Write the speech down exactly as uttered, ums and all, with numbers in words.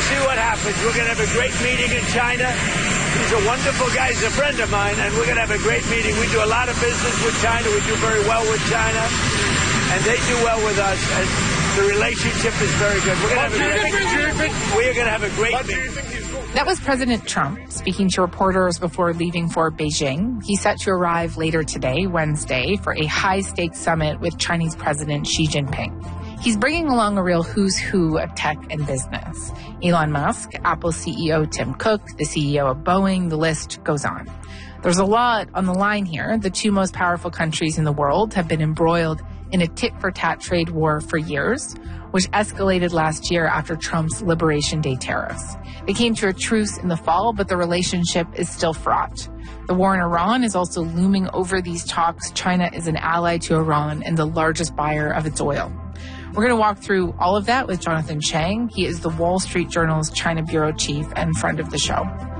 we'll see what happens. We're going to have a great meeting in China. He's a wonderful guy. He's a friend of mine, and we're going to have a great meeting. We do a lot of business with China. We do very well with China, and they do well with us. And the relationship is very good. We're going to have a great, we are going to have a great meeting. That was President Trump speaking to reporters before leaving for Beijing. He's set to arrive later today, Wednesday, for a high-stakes summit with Chinese President Xi Jinping. He's bringing along a real who's who of tech and business. Elon Musk, Apple C E O Tim Cook, the C E O of Boeing, the list goes on. There's a lot on the line here. The two most powerful countries in the world have been embroiled in a tit-for-tat trade war for years, which escalated last year after Trump's Liberation Day tariffs. They came to a truce in the fall, but the relationship is still fraught. The war in Iran is also looming over these talks. China is an ally to Iran and the largest buyer of its oil. We're going to walk through all of that with Jonathan Chang. He is the Wall Street Journal's China bureau chief and friend of the show.